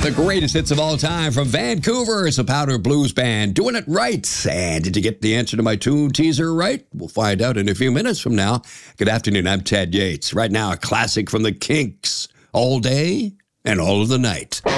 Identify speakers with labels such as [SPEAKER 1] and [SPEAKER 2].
[SPEAKER 1] The greatest hits of all time from Vancouver is a Powder Blues Band doing it right. And did you get the answer to my tune teaser right? We'll find out in a few minutes from now. Good afternoon, I'm Ted Yates. Right now, a classic from the Kinks, All Day and All of the Night.